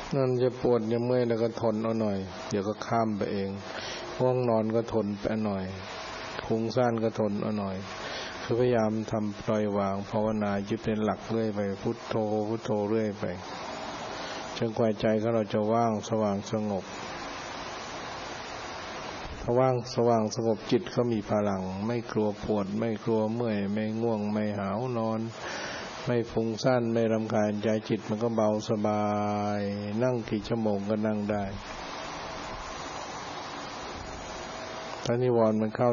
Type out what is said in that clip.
นั่นจะปวดจะเมื่อยแล้วก็ทนเอาหน่อยเดี๋ยวก็ข้ามไปเองง่วงนอนก็ทนไปหน่อยฟุ้งซ่านก็ทนเอาหน่อยคือพยายามทำปล่อยวางภาวนายึดเป็นหลักเรื่อยไปพุทโธพุทโธเรื่อยไปจนกว่าใจของเราจะว่างสว่างสงบถ้าว่างสว่างสงบจิตเขามีพลังไม่กลัวปวดไม่กลัวเมื่อยไม่ง่วงไม่หาวนอนไม่ฟุ้งซ่านไม่รำคาญใจจิตมันก็เบาสบายนั่งกี่ชั่วโมงก็นั่งได้ถ้านิวรณ์มันเข้า